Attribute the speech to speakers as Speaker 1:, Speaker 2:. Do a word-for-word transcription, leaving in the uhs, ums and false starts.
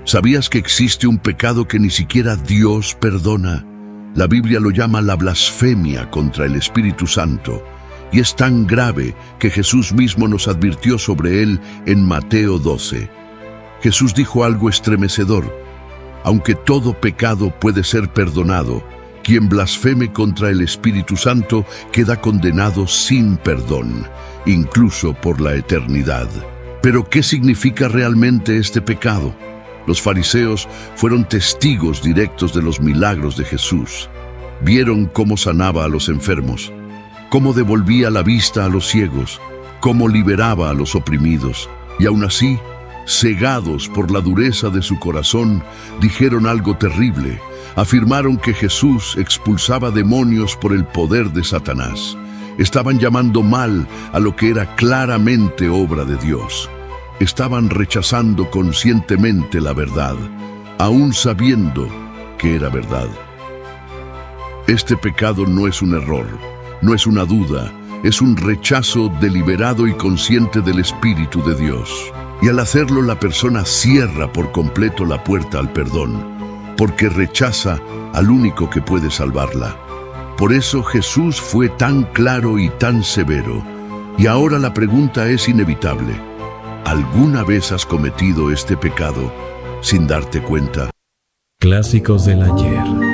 Speaker 1: ¿Sabías que existe un pecado que ni siquiera Dios perdona? La Biblia lo llama la blasfemia contra el Espíritu Santo, y es tan grave que Jesús mismo nos advirtió sobre él en Mateo doce. Jesús dijo algo estremecedor: aunque todo pecado puede ser perdonado, quien blasfeme contra el Espíritu Santo queda condenado sin perdón, incluso por la eternidad. Pero, ¿qué significa realmente este pecado? Los fariseos fueron testigos directos de los milagros de Jesús. Vieron cómo sanaba a los enfermos, cómo devolvía la vista a los ciegos, cómo liberaba a los oprimidos. Y aún así, cegados por la dureza de su corazón, dijeron algo terrible. Afirmaron que Jesús expulsaba demonios por el poder de Satanás. Estaban llamando mal a lo que era claramente obra de Dios. Estaban rechazando conscientemente la verdad, aún sabiendo que era verdad. Este pecado no es un error, no es una duda, es un rechazo deliberado y consciente del Espíritu de Dios. Y al hacerlo, la persona cierra por completo la puerta al perdón, porque rechaza al único que puede salvarla. Por eso Jesús fue tan claro y tan severo. Y ahora la pregunta es inevitable: ¿alguna vez has cometido este pecado sin darte cuenta?
Speaker 2: Clásicos del ayer.